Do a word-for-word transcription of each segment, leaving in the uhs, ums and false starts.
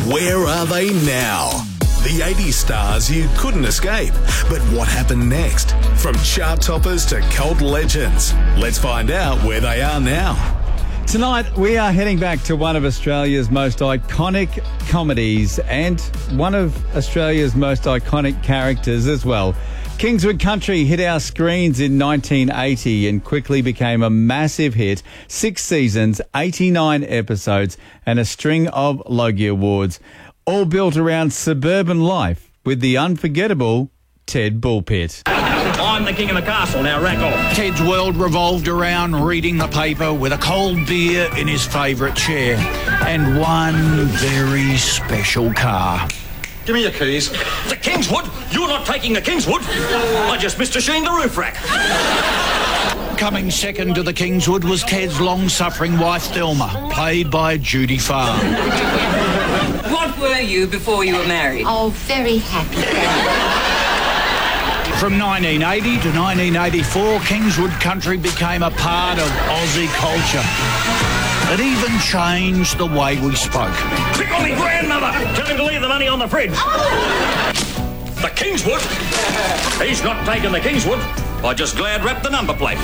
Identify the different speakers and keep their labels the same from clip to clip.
Speaker 1: Where are they now? The eighties stars you couldn't escape. But what happened next? From chart toppers to cult legends. Let's find out where they are now.
Speaker 2: Tonight, we are heading back to one of Australia's most iconic comedies and one of Australia's most iconic characters as well. Kingswood Country hit our screens in nineteen eighty and quickly became a massive hit. Six seasons, eighty-nine episodes and a string of Logie Awards, all built around suburban life with the unforgettable Ted Bullpitt.
Speaker 3: I'm the king of the castle, now rack off.
Speaker 4: Ted's world revolved around reading the paper with a cold beer in his favourite chair and one very special car.
Speaker 3: Give me your keys. The Kingswood? You're not taking the Kingswood. I just missed a Sheen the roof rack.
Speaker 4: Coming second to the Kingswood was Ted's long-suffering wife Thelma, played by Judy Farr.
Speaker 5: What were you before you were married?
Speaker 6: Oh, very happy.
Speaker 4: From nineteen eighty to nineteen eighty-four, Kingswood Country became a part of Aussie culture. It even changed the way we spoke.
Speaker 3: Click on me grandmother! Tell him to leave the money on the fridge. The Kingswood? He's not taking the Kingswood. I just glad wrapped the number plate.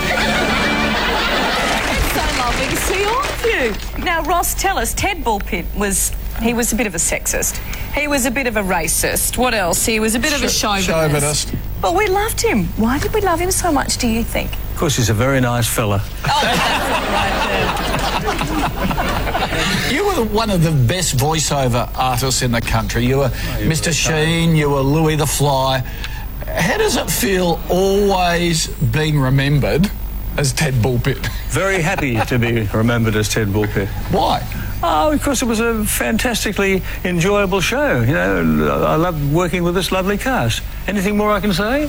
Speaker 5: It's so lovely to see all of you. Now, Ross, tell us, Ted Bullpitt was, he was a bit of a sexist. He was a bit of a racist. What else? He was a bit Sh- of a chauvinist.
Speaker 4: Chauvinist.
Speaker 5: But we loved him. Why did we love him so much, do you think?
Speaker 7: Of course, he's a very nice fella.
Speaker 5: Oh, that's right there.
Speaker 4: You were one of the best voiceover artists in the country. You were oh, Mister Sheen, you were Louis the Fly. How does it feel always being remembered as Ted Bullpitt?
Speaker 7: Very happy to be remembered as Ted Bullpitt.
Speaker 4: Why?
Speaker 7: Oh, because it was a fantastically enjoyable show. You know, I loved working with this lovely cast. Anything more I can say?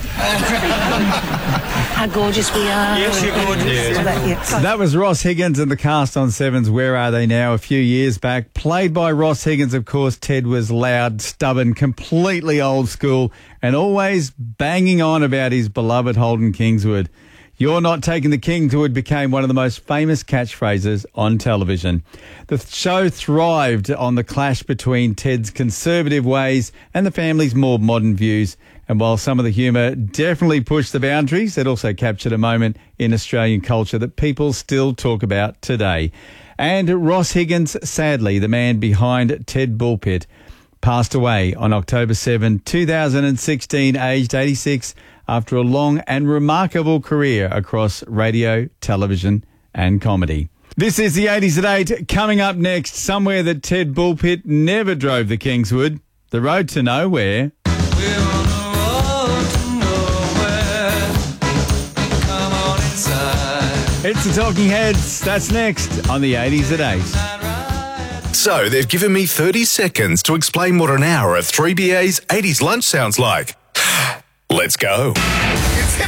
Speaker 5: How gorgeous we are.
Speaker 7: Yes, you're gorgeous.
Speaker 2: Yes. That was Ross Higgins and the cast on Seven's Where Are They Now a few years back. Played by Ross Higgins, of course, Ted was loud, stubborn, completely old school and always banging on about his beloved Holden Kingswood. "You're not taking the Kingswood" became one of the most famous catchphrases on television. The show thrived on the clash between Ted's conservative ways and the family's more modern views. And while some of the humour definitely pushed the boundaries, it also captured a moment in Australian culture that people still talk about today. And Ross Higgins, sadly, the man behind Ted Bullpitt, passed away on October seventh, two thousand sixteen, aged eighty-six, after a long and remarkable career across radio, television and comedy. This is the eighties at eight. Coming up next, somewhere that Ted Bullpitt never drove the Kingswood, the road to nowhere.
Speaker 8: We're on the road to nowhere. Come on inside.
Speaker 2: It's the Talking Heads. That's next on the eighties at eight.
Speaker 1: So they've given me thirty seconds to explain what an hour of three B A's eighties lunch sounds like. Let's go.